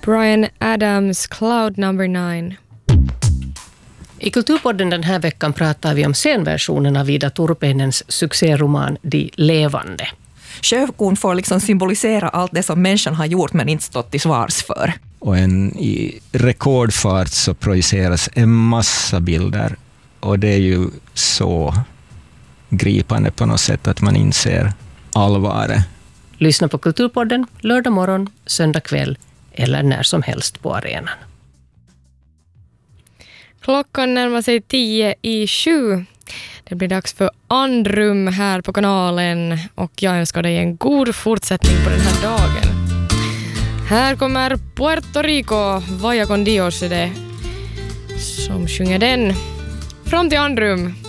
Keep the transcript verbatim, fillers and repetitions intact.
Bryan Adams, Cloud number nine. I Kulturpodden den här veckan pratar vi om scenversionen av Ida Turpeinens succéroman De levande. Sjökon får liksom symbolisera allt det som människan har gjort men inte stått till svars för. Och en, i rekordfart så projiceras en massa bilder. Och det är ju så gripande på något sätt att man inser allvaret. Lyssna på Kulturpodden lördag morgon, söndag kväll eller när som helst på arenan. Klockan närmar sig tio i sju. Det blir dags för andrum här på kanalen och jag önskar dig en god fortsättning på den här dagen. Här kommer Puerto Rico, Vaya con Dios är det som sjunger den. Fram till andrum.